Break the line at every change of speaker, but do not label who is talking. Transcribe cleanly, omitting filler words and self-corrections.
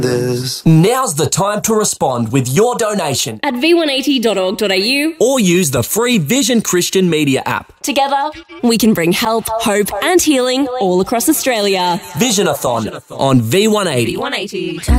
this.
Now's the time to respond with your donation
at v180.org.au
or use the free Vision Christian Media app.
Together, we can bring help, hope and healing all across Australia.
Visionathon on V180.